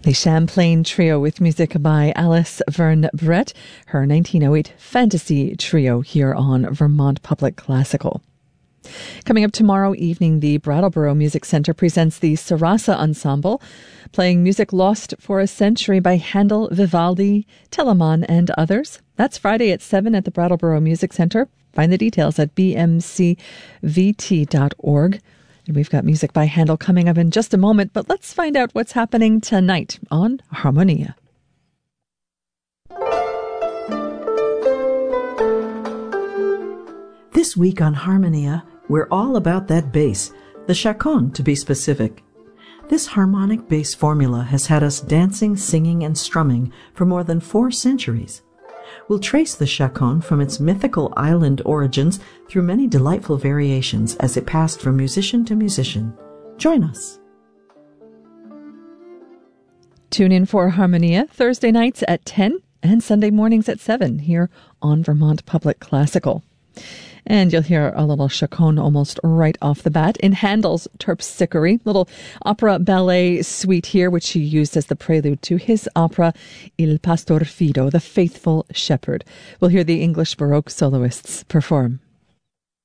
The Champlain Trio with music by Alice Verne Brett, her 1908 fantasy trio here on Vermont Public Classical. Coming up tomorrow evening, the Brattleboro Music Centre presents the Sarasa Ensemble, playing music lost for a century by Handel, Vivaldi, Telemann, and others. That's Friday at 7 at the Brattleboro Music Centre. Find the details at bmcvt.org. And we've got music by Handel coming up in just a moment, but let's find out what's happening tonight on Harmonia. This week on Harmonia, we're all about that bass, the chaconne to be specific. This harmonic bass formula has had us dancing, singing, and strumming for more than 4 centuries. We'll trace the chaconne from its mythical island origins through many delightful variations as it passed from musician to musician. Join us. Tune in for Harmonia Thursday nights at 10 and Sunday mornings at 7 here on Vermont Public Classical. And you'll hear a little chaconne almost right off the bat in Handel's Terpsichore, little opera ballet suite here, which he used as the prelude to his opera Il Pastor Fido, the Faithful Shepherd. We'll hear the English Baroque soloists perform.